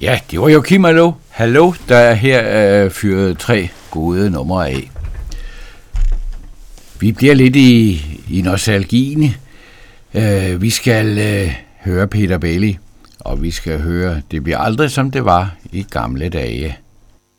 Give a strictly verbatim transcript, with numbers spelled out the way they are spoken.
Ja, det var jo Kim Hallo. Hallo, der er her øh, fyret tre gode numre af. Vi bliver lidt i, i nostalgien. Øh, vi skal øh, høre Peter Belli, og vi skal høre Det bliver aldrig som det var i gamle dage.